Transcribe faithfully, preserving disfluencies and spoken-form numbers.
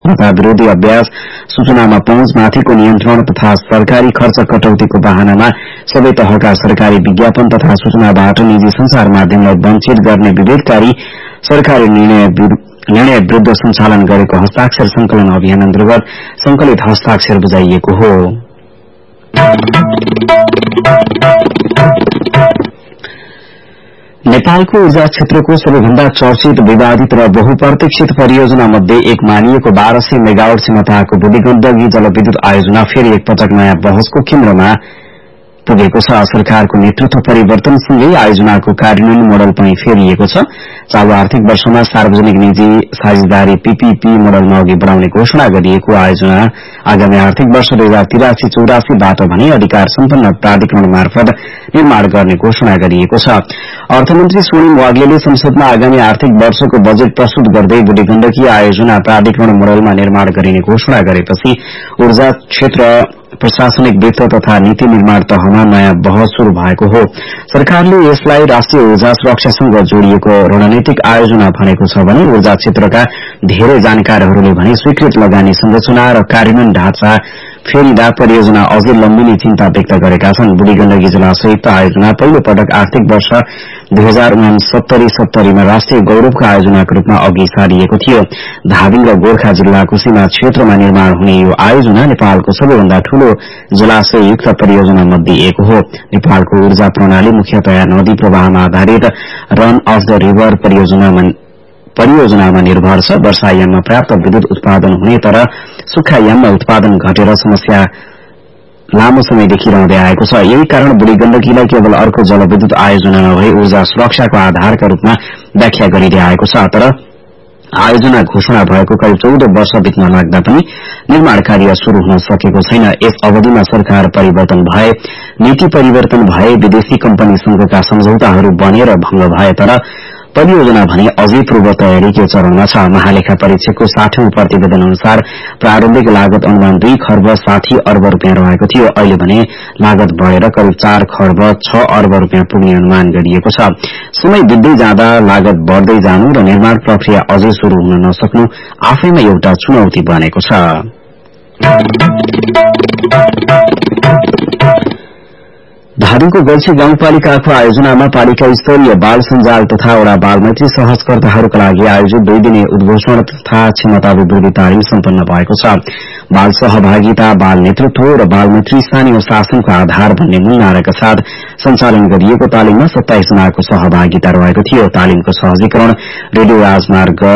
विरोधी अभ्यास, सूचनामा पहुँचमाथिको नियन्त्रण तथा सरकारी खर्च कटौतीको बहानामा सबै तहका सरकारी विज्ञापन तथा सूचनाबाट निजी संचार माध्यमलाई वञ्चित गर्ने विभेदकारी सरकारी निर्णय निर्णय विरूद्ध सञ्चालन गरेको हस्ताक्षर संकलन अभियान अन्तर्गत संकलित हस्ताक्षर बुझाइएको हो। नेपालको ऊर्जा क्षेत्रको सबैभन्दा चर्चित, विवादित र बहुप्रतीक्षित परियोजना मध्ये एक मानिएको बाह्र सय मेगावाट क्षमताको बुढीगण्डकी जलविद्युत आयोजना फेरि एकपटक नयाँ बहसको केन्द्रमा पुगेको छ। सरकारको नेतृत्व परिवर्तनसँगै आयोजनाको कार्यान्वयन मोडल पनि फेरिएको छ। चालू आर्थिक वर्षमा सार्वजनिक निजी साझेदारी पीपीपी मोडलमा अघि बढ़ाउने घोषणा गरिएको आयोजना आगामी आर्थिक वर्ष दुई हजार तिरासी चौरासीबाट भने अधिकार सम्पन्न प्राधिकरण मार्फत निर्माण गर्ने घोषणा गरिएको छ। अर्थमन्त्री स्वर्णिम वाग्लेले संसदमा आगामी आर्थिक वर्षको बजेट प्रस्तुत गर्दै बुढीगण्डकी आयोजना प्राधिकरण मोडलमा निर्माण गरिने घोषणा गरेपछि ऊर्जा क्षेत्र प्रशासनिक वित्त तथा नीति निर्माण तहमा नयाँ बहस शुरू भएको हो। सरकारले यसलाई राष्ट्रिय ऊर्जा सुरक्षासँग जोडिएको रणनीतिक आयोजना भनेको छ भने ऊर्जा क्षेत्रका धेरै जानकारहरूले भने स्वीकृत लगानी संरचना र कार्यान्वयन ढाँचा फेरिँदा परियोजना अझै लम्बिने चिन्ता व्यक्त गरेका छन्। बुढीगण्डकी जलाशयुक्त आयोजना पहिलो पटक आर्थिक वर्ष दुई हजार उनासत्तरी सत्तरीमा राष्ट्रिय गौरवको आयोजनाको रूपमा अघि सारिएको थियो। धादिङ र गोर्खा जिल्लाको सीमा क्षेत्रमा निर्माण हुने यो आयोजना नेपालको सबैभन्दा ठूलो जलाशययुक्त परियोजना मध्ये एक हो। नेपालको ऊर्जा प्रणाली मुख्यतया नदी प्रवाहमा आधारित रन अफ द रिभर परियोजनामा परियोजनामा निर्भर छ। वर्षायाममा पर्याप्त विद्युत उत्पादन हुने तर सुक्खायाममा उत्पादन घटेर समस्या लामो समयदेखि रहँदै आएको छ। यही कारण बुढीगण्डकीलाई केवल अर्को जलविद्युत आयोजना नभई ऊर्जा सुरक्षाको आधारका रूपमा व्याख्या गरिरहेको छ। तर आयोजना घोषणा भएको करिब चौध वर्ष बित्न लाग्दा पनि निर्माण कार्य शुरू हुन सकेको छैन। यस अवधिमा सरकार परिवर्तन भए, नीति परिवर्तन भए, विदेशी कम्पनीसँगका सम्झौताहरू बने र भंग भए, तर परियोजना भने अझै पूर्व तयारीकै चरणमा छ। महालेखा परीक्षकको साठौं प्रतिवेदन अनुसार प्रारम्भिक लागत अनुमान दुई खर्ब साठी अर्ब रूपियाँ रहेको थियो। अहिले भने लागत बढ़ेर करिब चार खर्ब छ अर्ब रूपियाँ पुग्ने अनुमान गरिएको छ। समय बित्दै जाँदा लागत बढ़दै जानु र निर्माण प्रक्रिया अझै शुरू हुन नसक्नु आफैमा एउटा चुनौती बनेको छ। धादिङको गल्छी गाउँपालिकाको आयोजनामा पालिका स्तरीय बाल सञ्जाल तथा वडा बालमैत्री सहजकर्ताहरूका लागि आयोजित दुई दिने उद्घोषण तथा क्षमता वृद्धि तालिम सम्पन्न भएको छ। बाल सहभागिता, बाल नेतृत्व र बालमैत्री स्थानीय शासनको आधार भन्ने मूल नाराका साथ सञ्चालन गरिएको तालिममा सत्ताइस जनाको सहभागिता रहेको थियो। तालिमको सहजीकरण रेडियो राजमार्ग